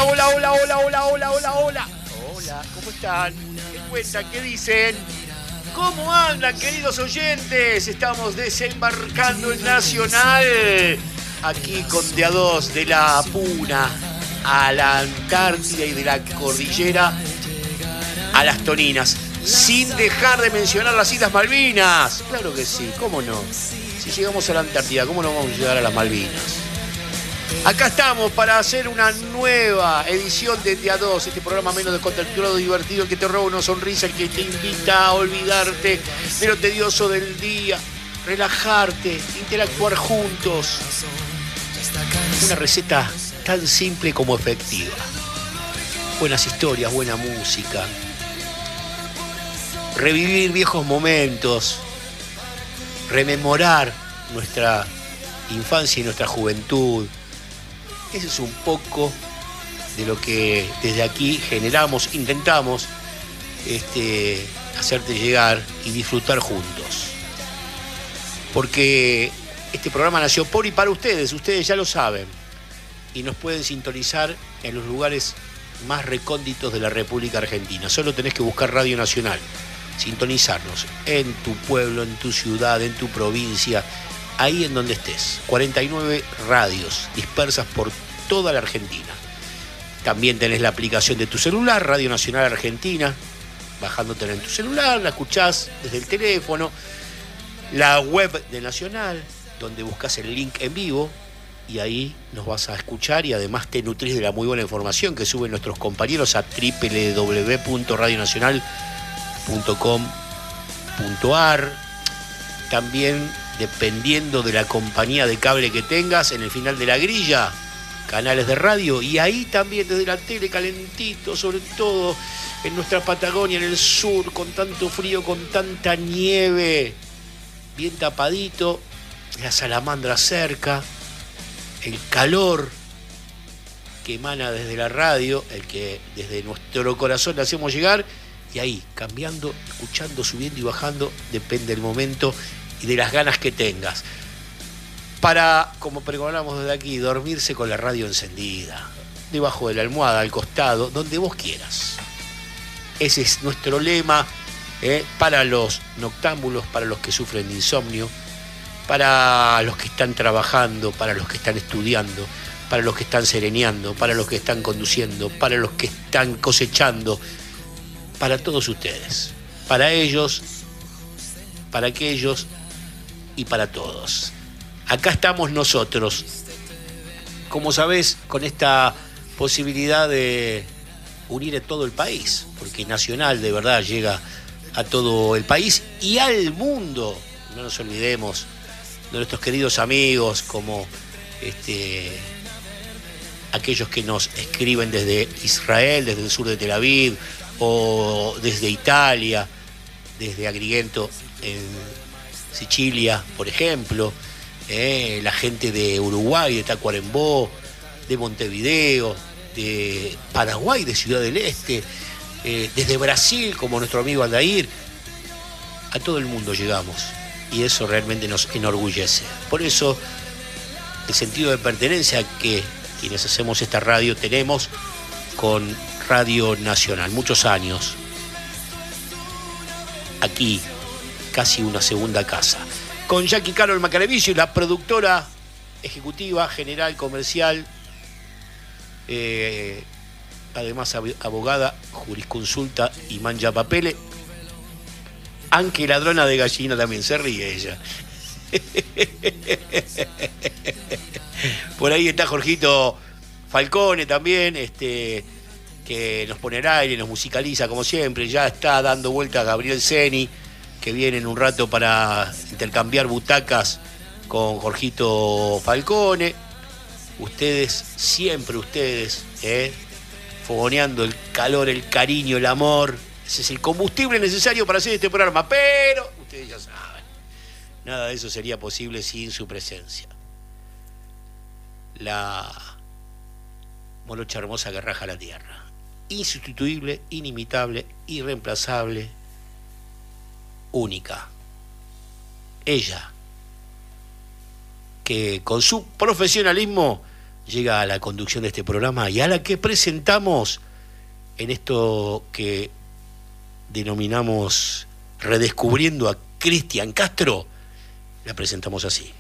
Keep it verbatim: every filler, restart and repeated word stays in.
hola, hola, hola, hola, hola, hola, hola. Hola, ¿cómo están? ¿Qué cuentan? ¿Qué dicen? ¿Cómo andan, queridos oyentes? Estamos desembarcando en Nacional, aquí con de a dos, de la Puna a la Antártida y de la cordillera a las Toninas, sin dejar de mencionar las Islas Malvinas. Claro que sí, ¿cómo no? Si llegamos a la Antártida, ¿cómo no vamos a llegar a las Malvinas? Acá estamos para hacer una nueva edición de De a dos, este programa menos descontracturado, divertido, el que te roba una sonrisa, el que te invita a olvidarte de lo tedioso del día, relajarte, interactuar juntos. Una receta tan simple como efectiva. Buenas historias, buena música. Revivir viejos momentos. Rememorar nuestra infancia y nuestra juventud. Ese es un poco de lo que desde aquí generamos, intentamos este, hacerte llegar y disfrutar juntos. Porque este programa nació por y para ustedes, ustedes ya lo saben. Y nos pueden sintonizar en los lugares más recónditos de la República Argentina. Solo tenés que buscar Radio Nacional, sintonizarnos en tu pueblo, en tu ciudad, en tu provincia, ahí en donde estés. cuarenta y nueve radios dispersas por toda la Argentina. También tenés la aplicación de tu celular, Radio Nacional Argentina, bajándotela en tu celular, la escuchás desde el teléfono. La web de Nacional, donde buscas el link en vivo, y ahí nos vas a escuchar y además te nutrís de la muy buena información que suben nuestros compañeros a doble u doble u doble u punto radio nacional punto com punto a r. También, dependiendo de la compañía de cable que tengas, en el final de la grilla, canales de radio, y ahí también desde la tele calentito, sobre todo en nuestra Patagonia, en el sur, con tanto frío, con tanta nieve, bien tapadito, la salamandra cerca, el calor que emana desde la radio, el que desde nuestro corazón le hacemos llegar, y ahí, cambiando, escuchando, subiendo y bajando, depende del momento y de las ganas que tengas. Para, como pregonamos desde aquí, dormirse con la radio encendida, debajo de la almohada, al costado, donde vos quieras. Ese es nuestro lema, ¿eh? Para los noctámbulos, para los que sufren de insomnio, para los que están trabajando, para los que están estudiando, para los que están sereneando, para los que están conduciendo, para los que están cosechando, para todos ustedes, para ellos, para aquellos y para todos. Acá estamos nosotros, como sabés, con esta posibilidad de unir a todo el país, porque Nacional de verdad llega a todo el país y al mundo. No nos olvidemos de nuestros queridos amigos, como este, aquellos que nos escriben desde Israel, desde el sur de Tel Aviv, o desde Italia, desde Agrigento en Sicilia, por ejemplo, eh, la gente de Uruguay, de Tacuarembó, de Montevideo, de Paraguay, de Ciudad del Este, eh, desde Brasil, como nuestro amigo Aldair. A todo el mundo llegamos y eso realmente nos enorgullece. Por eso el sentido de pertenencia que quienes hacemos esta radio tenemos con Radio Nacional, muchos años, aquí, casi una segunda casa, con Jackie Carol Macarevicio, la productora ejecutiva, general, comercial, eh, además abogada, jurisconsulta y mancha papeles, aunque ladrona de gallina también, se ríe ella. Por ahí está Jorgito Falcone también, este... que nos pone al aire, nos musicaliza como siempre. Ya está dando vuelta a Gabriel Ceni, que viene en un rato para intercambiar butacas con Jorgito Falcone. Ustedes, siempre ustedes, ¿eh? fogoneando el calor, el cariño, el amor. Ese es el combustible necesario para hacer este programa. Pero, ustedes ya saben, nada de eso sería posible sin su presencia. La morocha hermosa que raja la tierra. Insustituible, inimitable, irreemplazable, única. Ella, que con su profesionalismo llega a la conducción de este programa y a la que presentamos en esto que denominamos Redescubriendo a Cristian Castro, la presentamos así.